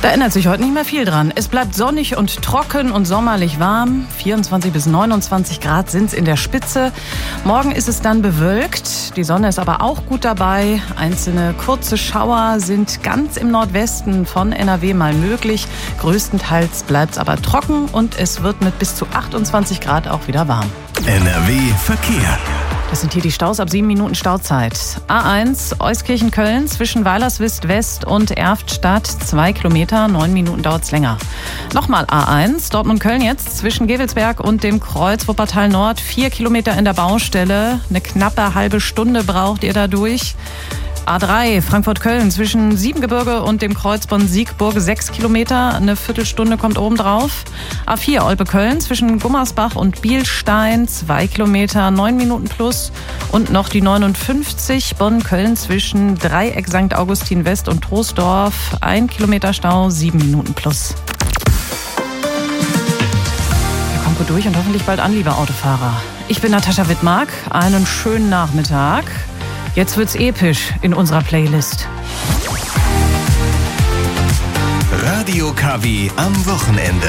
Da ändert sich heute nicht mehr viel dran. Es bleibt sonnig und trocken und sommerlich warm. 24 bis 29 Grad sind es in der Spitze. Morgen ist es dann bewölkt. Die Sonne ist aber auch gut dabei. Einzelne kurze Schauer sind ganz im Nordwesten von NRW mal möglich. Größtenteils bleibt es aber trocken und es wird mit bis zu 28 Grad auch wieder warm. NRW Verkehr. Das sind hier die Staus ab 7 Minuten Stauzeit. A1 Euskirchen-Köln zwischen Weilerswist West und Erftstadt 2 Kilometer, 9 Minuten dauert's länger. Nochmal A1 Dortmund-Köln jetzt zwischen Gevelsberg und dem Kreuz Wuppertal Nord 4 Kilometer in der Baustelle. Eine knappe halbe Stunde braucht ihr da durch. A3 Frankfurt-Köln zwischen Siebengebirge und dem Kreuz Bonn-Siegburg 6 Kilometer, eine Viertelstunde kommt obendrauf. A4 Olpe-Köln zwischen Gummersbach und Bielstein 2 Kilometer, 9 Minuten plus. Und noch die 59 Bonn-Köln zwischen Dreieck St. Augustin West und Troisdorf 1 Kilometer Stau, 7 Minuten plus. Wir kommen gut durch und hoffentlich bald an, liebe Autofahrer. Ich bin Natascha Wittmark, einen schönen Nachmittag. Jetzt wird's episch in unserer Playlist. Radio KW am Wochenende.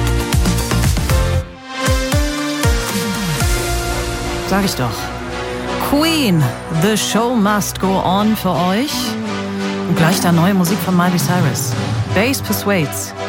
Sag ich doch. Queen, The Show Must Go On für euch. Und gleich da neue Musik von Miley Cyrus. Bass Persuades.